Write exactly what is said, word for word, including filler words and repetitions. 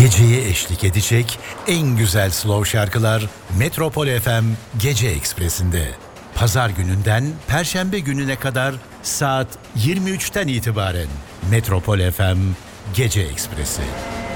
geceye eşlik edecek en güzel slow şarkılar Metropol F M Gece Ekspresi'nde. Pazar gününden Perşembe gününe kadar saat yirmi üçten itibaren Metropol F M Gece Ekspresi.